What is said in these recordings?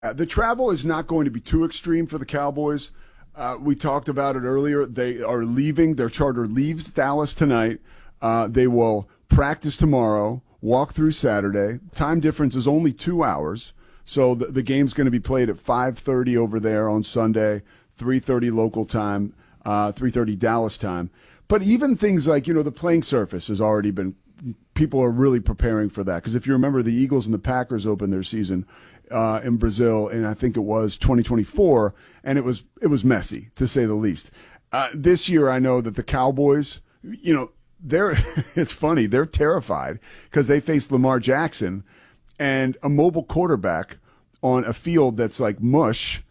The travel is not going to be too extreme for the Cowboys. We talked about it earlier. They are leaving. Their charter leaves Dallas tonight. They will practice tomorrow, walk through Saturday. Time difference is only 2 hours. So the game's going to be played at 5:30 over there on Sunday, 3:30 local time, 3:30 Dallas time. But even things like, the playing surface has already been – people are really preparing for that. Because if you remember, the Eagles and the Packers opened their season in Brazil, and I think it was 2024, and it was messy, to say the least. This year, I know that the Cowboys, they're it's funny, they're terrified because they face Lamar Jackson and a mobile quarterback on a field that's like mush.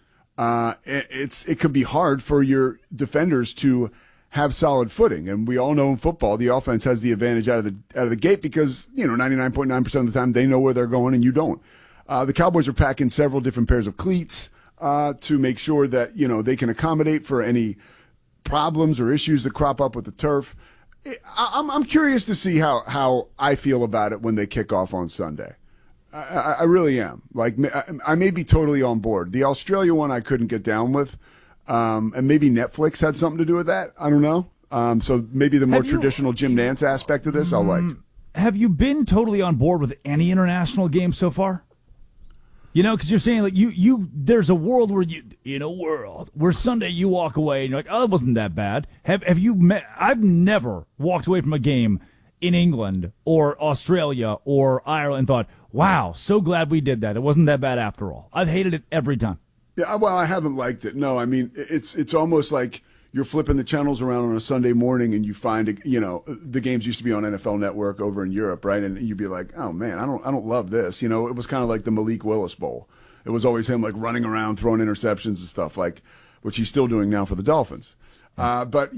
It could be hard for your defenders to have solid footing, and we all know in football the offense has the advantage out of the gate because 99.9% of the time they know where they're going and you don't. The Cowboys are packing several different pairs of cleats to make sure that they can accommodate for any problems or issues that crop up with the turf. I'm curious to see how I feel about it when they kick off on Sunday. I really am. Like, I may be totally on board. The Australia one I couldn't get down with, and maybe Netflix had something to do with that. I don't know. So maybe the more traditional Jim Nantz aspect of this I'll like. Have you been totally on board with any international games so far? Because you're saying like there's a world where in a world where Sunday you walk away and you're like, oh, it wasn't that bad. Have you met? I've never walked away from a game in England or Australia or Ireland and thought, wow, so glad we did that. It wasn't that bad after all. I've hated it every time. Yeah, well, I haven't liked it. No, I mean, it's almost like you're flipping the channels around on a Sunday morning and you find, the games used to be on NFL Network over in Europe, right? And you'd be like, oh man, I don't love this. It was kind of like the Malik Willis Bowl. It was always him like running around, throwing interceptions and stuff, like which he's still doing now for the Dolphins. But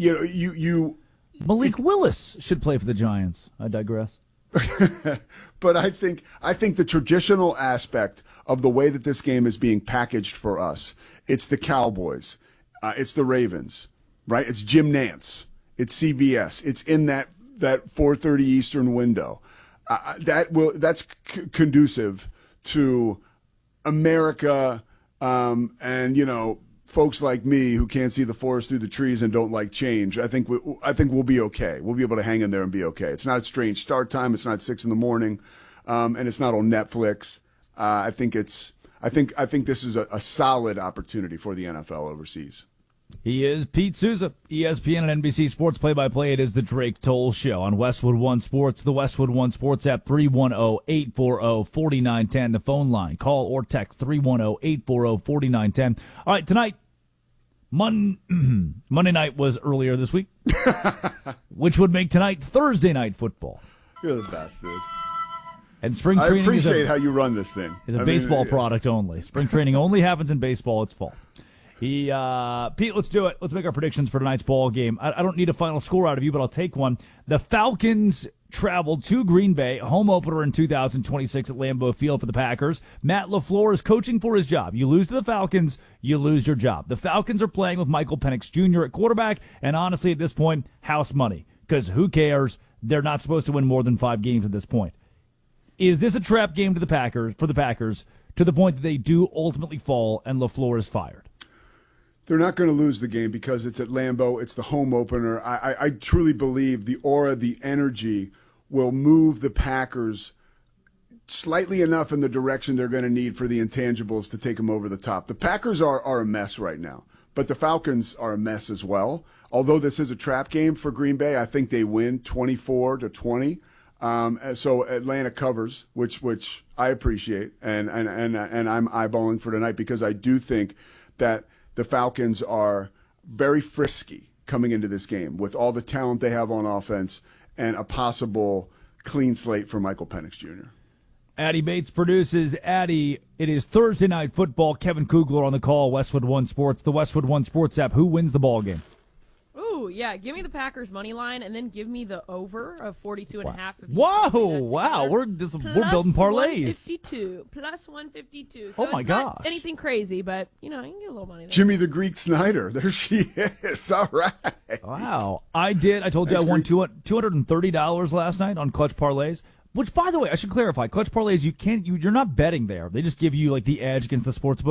Malik Willis should play for the Giants. I digress. But I think the traditional aspect of the way that this game is being packaged for us, it's the Cowboys, it's the Ravens, right? It's Jim Nantz, it's CBS, it's in that 4:30 Eastern window. That's conducive to America, and folks like me who can't see the forest through the trees and don't like change. I think we'll be okay. We'll be able to hang in there and be okay. It's not a strange start time. It's not 6 a.m, and it's not on Netflix. I think this is a solid opportunity for the NFL overseas. He is Pete Souza, ESPN and NBC Sports play-by-play. It is the Drake Toll Show on Westwood One Sports, the Westwood One Sports app, 310-840-4910, the phone line. Call or text 310-840-4910. All right, tonight, Monday night was earlier this week, which would make tonight Thursday night football. You're the best, dude. And spring training I appreciate how you run this thing. Is a baseball product only. Spring training only happens in baseball. It's fall. Pete, let's do it. Let's make our predictions for tonight's ball game. I don't need a final score out of you, but I'll take one. The Falcons traveled to Green Bay, home opener in 2026 at Lambeau Field for the Packers. Matt LaFleur is coaching for his job. You lose to the Falcons, you lose your job. The Falcons are playing with Michael Penix Jr. at quarterback, and honestly, at this point, house money. Because who cares? They're not supposed to win more than 5 games at this point. Is this a trap game for the Packers, to the point that they do ultimately fall and LaFleur is fired? They're not going to lose the game because it's at Lambeau. It's the home opener. I truly believe the aura, the energy will move the Packers slightly enough in the direction they're going to need for the intangibles to take them over the top. The Packers are a mess right now, but the Falcons are a mess as well. Although this is a trap game for Green Bay, I think they win 24-20. So Atlanta covers, which I appreciate, and I'm eyeballing for tonight because I do think that the Falcons are very frisky coming into this game with all the talent they have on offense and a possible clean slate for Michael Penix Jr. Addy Bates produces. Addy, it is Thursday night football. Kevin Kugler on the call, Westwood One Sports, the Westwood One Sports app. Who wins the ball game? Ooh, yeah. Give me the Packers money line, and then give me the over of 42.5. Wow. We're building parlays. Plus 152. So oh, my it's gosh. Not anything crazy, but, you can get a little money there. Jimmy the Greek Snyder. There she is. All right. Wow. I told you I won $230 last night on clutch parlays. Which, by the way, I should clarify. Clutch parlays, you're not betting there. They just give you like the edge against the sports